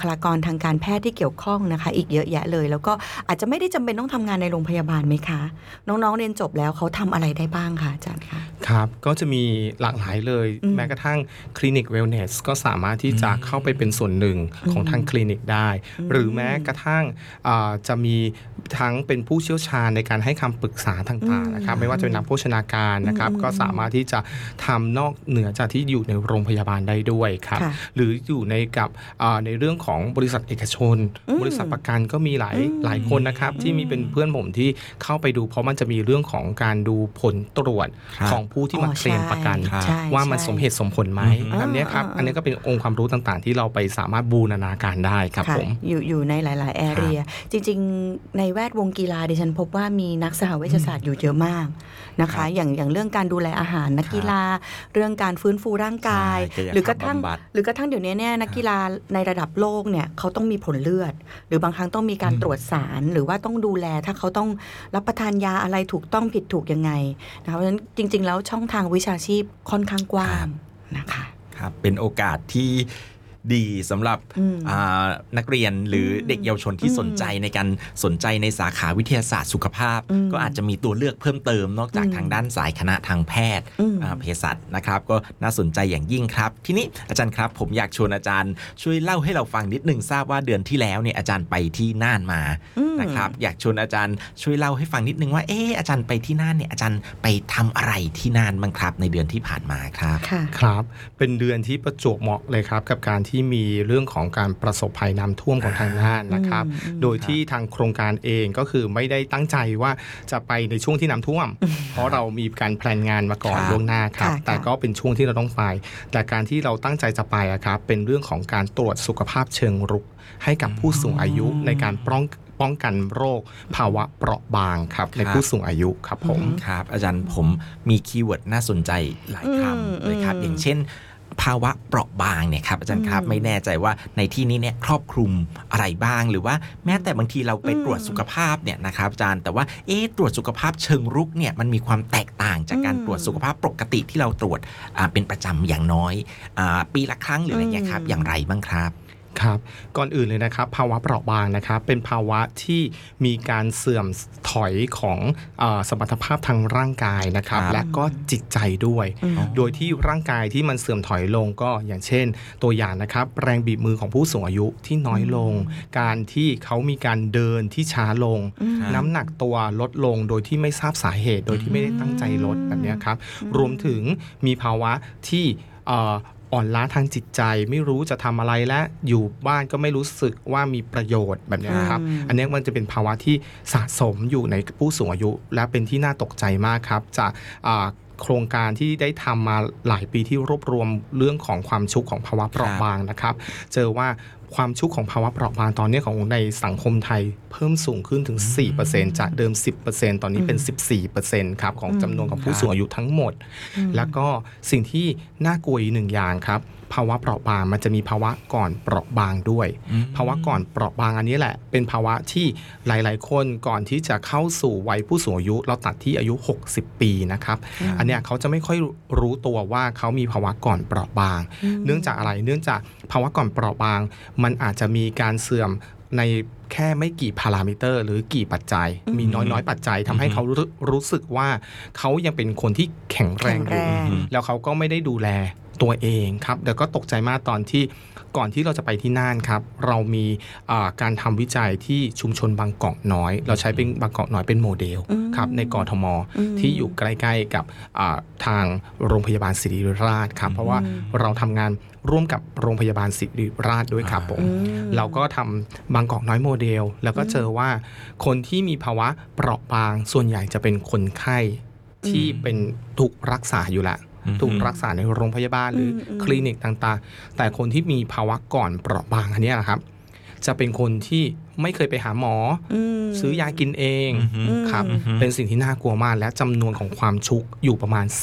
ลากรทางการแพทย์ที่เกี่ยวข้องนะคะอีกเยอะแยะเลยแล้วก็อาจจะไม่ได้จำเป็นต้องทำงานในโรงพยาบาลไหมคะน้องๆเรียนจบแล้วเขาทำอะไรได้บ้างคะอาจารย์คะครับก็จะมีหลากหลายเลยแม้กระทั่งคลินิกเวลเนสก็สามารถที่จะเข้าไปเป็นส่วนหนึ่งของทางคลินิกได้หรือแม้กระทั่งจะมีทั้งเป็นผู้เชี่ยวชาญในการให้คำปรึกษาต่างๆนะครับไม่ว่าจะเป็นนักโภชนาการนะครับก็สามารถที่จะทำนอกเหนือจากที่อยู่ในโรงพยาบาลได้ด้วยครับหรืออยู่ในเรื่องของบริษัทเอกชนบริษัทประกันก็มีหลายคนนะครับที่มีเป็นเพื่อนผมที่เข้าไปดูเพราะมันจะมีเรื่องของการดูผลตรวจของผู้ที่มาเคลมประกันว่ามันสมเหตุสมผลไหมแบบนี้ครับอันนี้ก็เป็นองค์ความรู้ต่างๆที่เราไปสามารถบูรณาการได้ครับผมอยู่ในหลายๆแอเรียจริงๆในแวดวงกีฬาดิฉันพบว่ามีนักสหเวชศาสตร์อยู่เยอะมากนะคะอย่างเรื่องการดูแลอาหารนักกีฬาเรื่องการฟื้นฟูร่างกายหรือกระทั่งเดี๋ยวนี้เนี่ยนักกีฬาในระดับโลกเนี่ยเขาต้องมีผลเลือดหรือบางครั้งต้องมีการตรวจสารหรือว่าต้องดูแลถ้าเขาต้องรับประทานยาอะไรถูกต้องผิดถูกยังไงนะคะเพราะฉะนั้นจริงๆแล้วช่องทางวิชาชีพค่อนข้างกว้างนะคะครับเป็นโอกาสที่ดีสำหรับนักเรียนหรือเด็กเยาวชนที่สนใจในสาขาวิทยาศาสตร์สุขภาพก็อาจจะมีตัวเลือกเพิ่มเติมนอกจากทางด้านสายคณะทางแพทย์เภสัชนะครับก็น่าสนใจอย่างยิ่งครับทีนี้อาจารย์ครับผมอยากชวนอาจารย์ช่วยเล่าให้เราฟังนิดนึงทราบว่าเดือนที่แล้วเนี่ยอาจารย์ไปที่น่านมานะครับอยากชวนอาจารย์ช่วยเล่าให้ฟังนิดนึงว่าอาจารย์ไปที่น่านเนี่ยอาจารย์ไปทำอะไรที่น่านบ้างครับในเดือนที่ผ่านมาครับครับเป็นเดือนที่ประจวบเหมาะเลยครับกับการที่มีเรื่องของการประสบภัยน้ำท่วมของทางน่านนะครับโดยที่ทางโครงการเองก็คือไม่ได้ตั้งใจว่าจะไปในช่วงที่น้ำท่วมเพราะเรามีการแพลนงานมาก่อนล่วงหน้าครับแต่ก็เป็นช่วงที่เราต้องไปแต่การที่เราตั้งใจจะไปครับเป็นเรื่องของการตรวจสุขภาพเชิงรุกให้กับผู้สูงอายุในการป้องกันโรคภาวะเปราะบางครับในผู้สูงอายุครับผมครับอาจารย์ผมมีคีย์เวิร์ดน่าสนใจหลายคำเลยครับอย่างเช่นภาวะเปราะบางเนี่ยครับอาจารย์ครับไม่แน่ใจว่าในที่นี้เนี่ยครอบคลุมอะไรบ้างหรือว่าแม้แต่บางทีเราไปตรวจสุขภาพเนี่ยนะครับอาจารย์แต่ว่าตรวจสุขภาพเชิงรุกเนี่ยมันมีความแตกต่างจากการตรวจสุขภาพปกติที่เราตรวจเป็นประจำอย่างน้อยปีละครั้งหรืออะไรเงี้ยครับอย่างไรบ้างครับครับก่อนอื่นเลยนะครับภาวะเปราะบางนะครับเป็นภาวะที่มีการเสื่อมถอยของสมรรถภาพทางร่างกายนะครับและก็จิตใจด้วยโดยที่ร่างกายที่มันเสื่อมถอยลงก็อย่างเช่นตัวอย่างนะครับแรงบีบมือของผู้สูงอายุที่น้อยลงการที่เขามีการเดินที่ช้าลงน้ำหนักตัวลดลงโดยที่ไม่ทราบสาเหตุโดยที่ไม่ได้ตั้งใจลดแบบนี้ครับรวมถึงมีภาวะที่อ่อนล้าทางจิตใจไม่รู้จะทำอะไรและอยู่บ้านก็ไม่รู้สึกว่ามีประโยชน์แบบนี้ครับอันนี้มันจะเป็นภาวะที่สะสมอยู่ในผู้สูงอายุและเป็นที่น่าตกใจมากครับจากโครงการที่ได้ทำมาหลายปีที่รวบรวมเรื่องของความชุกของภาวะเปราะบางนะครับเจอว่าความชุกของภาวะเปราะบางตอนนี้ของในสังคมไทยเพิ่มสูงขึ้นถึง 4% จากเดิม 10% ตอนนี้เป็น 14% ครับของจำนวนของผู้สูงอายุทั้งหมดแล้วก็สิ่งที่น่ากลัวอีกหนึ่งอย่างครับภาวะเปราะบางมันจะมีภาวะก่อนเปราะบางด้วยภาวะก่อนเปราะบางอันนี้แหละเป็นภาวะที่หลายๆคนก่อนที่จะเข้าสู่วัยผู้สูงอายุเราตัดที่อายุ60ปีนะครับอันนี้เขาจะไม่ค่อยรู้ตัวว่าเขามีภาวะก่อนเปราะบางเนื่องจากอะไรเนื่องจากภาวะก่อนเปราะบางมันอาจจะมีการเสื่อมในแค่ไม่กี่พารามิเตอร์หรือกี่ปัจจัยมีน้อยปัจจัยทำให้เขารู้สึกว่าเขายังเป็นคนที่แข็งแรงอยู่แล้วเขาก็ไม่ได้ดูแลตัวเองครับแต่ก็ตกใจมากตอนที่ก่อนที่เราจะไปที่น่านครับเรามีการทำวิจัยที่ชุมชนบางกอกน้อยเราใช้เป็นบางกอกน้อยเป็นโมเดลครับในกทมที่อยู่ใกล้ๆกับทางโรงพยาบาลศิริราชครับเพราะว่าเราทำงานร่วมกับโรงพยาบาลศิริราชด้วยครับผมเราก็ทำบางกอกน้อยโมเดลแล้วก็เจอว่าคนที่มีภาวะเปราะบางส่วนใหญ่จะเป็นคนไข้ที่เป็นถูกรักษาอยู่แล้วถูกรักษาในโรงพยาบาลหรือคลินิกต่างๆแต่คนที่มีภาวะก่อนเปราะบางอันนี้นะครับจะเป็นคนที่ไม่เคยไปหาหมอซื้อยากินเองครับเป็นสิ่งที่น่ากลัวมากและจำนวนของความชุกอยู่ประมาณ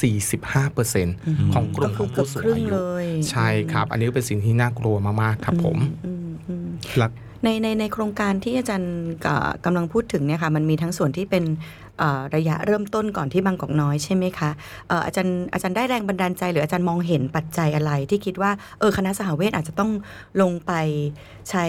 45% ของกลุ่มของผู้สูงอายุใช่ครับอันนี้เป็นสิ่งที่น่ากลัวมากๆครับผมในโครงการที่อาจารย์กำลังพูดถึงเนี่ยค่ะมันมีทั้งส่วนที่เป็นระยะเริ่มต้นก่อนที่บางกอกน้อยใช่ไหมคะอาจารย์ได้แรงบันดาลใจหรืออาจารย์มองเห็นปัจจัยอะไรที่คิดว่าคณะสหเวชอาจจะต้องลงไปใช้